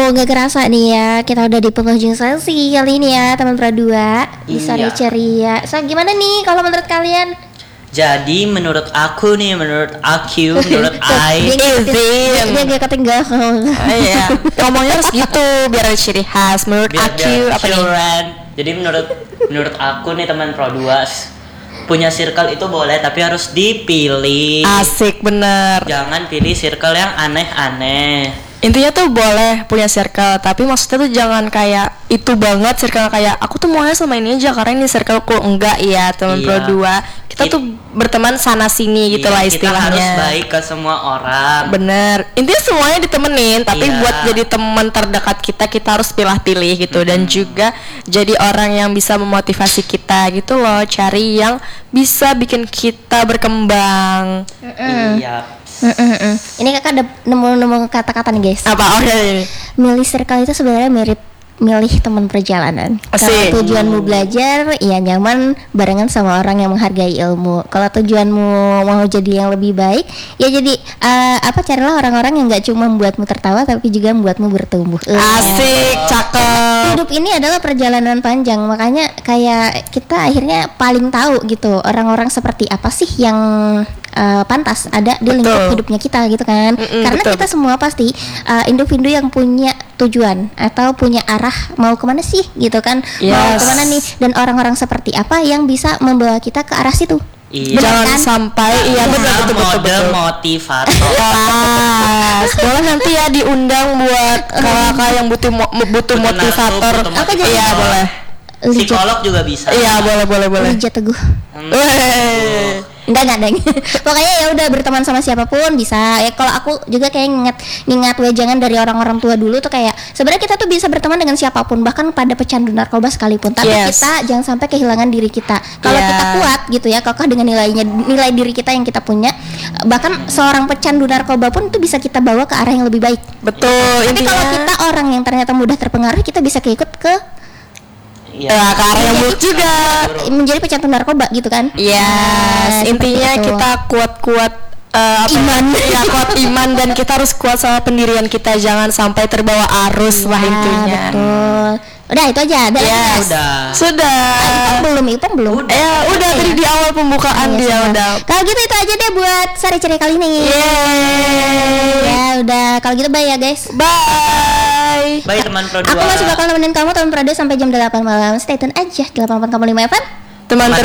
Gak kerasa nih ya, kita udah di penghujung sesi kali ini ya teman Pro 2 di Sore Ceria. So gimana nih kalau menurut kalian? Jadi menurut aku, menurut I dia gak ketinggalan. Iya, ngomongnya harus gitu biar ada ciri khas. Menurut aku apa nih? Jadi menurut aku nih teman Pro 2, punya circle itu boleh tapi harus dipilih. Asik, bener. Jangan pilih circle yang aneh-aneh. Intinya tuh boleh punya circle, tapi maksudnya tuh jangan kayak itu banget circle kayak aku tuh maunya sama ini aja karena ini circleku. Enggak ya teman Pro 2. Kita tuh berteman sana sini gitu lah istilahnya. Kita harus baik ke semua orang. Bener. Intinya semuanya ditemenin, tapi buat jadi teman terdekat kita harus pilih-pilih gitu. Dan juga jadi orang yang bisa memotivasi kita gitu loh. Cari yang bisa bikin kita berkembang. Iya. Ini kakak ada nemu kata-kata nih guys. Apa? Oke. Milih circle itu sebenarnya mirip milih teman perjalanan. Kalau tujuanmu belajar, ya nyaman barengan sama orang yang menghargai ilmu. Kalau tujuanmu mau jadi yang lebih baik, ya jadi carilah orang-orang yang nggak cuma membuatmu tertawa, tapi juga membuatmu bertumbuh. Asik, cakep. Hidup ini adalah perjalanan panjang, makanya kayak kita akhirnya paling tahu gitu orang-orang seperti apa sih yang pantas ada di lingkup hidupnya kita gitu kan. Karena kita semua pasti individu yang punya tujuan atau punya arah mau kemana sih gitu kan. Mau kemana nih, dan orang-orang seperti apa yang bisa membawa kita ke arah situ. Iya. Jangan sampai betul motivator. Boleh nanti ya diundang buat kakak yang butuh motivator. Apa jadi? Iya boleh. Psikolog juga bisa. Iya boleh. Lijat Teguh. Enggak deng. Pokoknya ya udah berteman sama siapapun bisa. Ya kalau aku juga kayak ngingat wejangan dari orang-orang tua dulu tuh kayak sebenarnya kita tuh bisa berteman dengan siapapun, bahkan pada pecandu narkoba sekalipun. Tapi kita jangan sampai kehilangan diri kita. Kalau kita kuat gitu ya, kokoh dengan nilai diri kita yang kita punya, bahkan seorang pecandu narkoba pun itu bisa kita bawa ke arah yang lebih baik. Betul. Tapi kalau kita orang yang ternyata mudah terpengaruh, kita bisa keikut ke ke arah yang buruk juga, menjadi pecandu narkoba gitu kan. Intinya kita kuat-kuat iman. Ya, kuat iman, dan kita harus kuat sama pendirian kita, jangan sampai terbawa arus lah intinya. Betul. Udah itu aja. Sudah. Ipong belum. Udah tadi di awal pembukaan dia udah. Kalau gitu itu aja deh buat Sore Ceria kali ini. Ya udah, kalau gitu bye ya guys. Bye teman Pro 2. Aku masih bakal nemenin kamu teman Pro 2 sampai jam 8 malam. Stay tune aja di 88,5 FM. Teman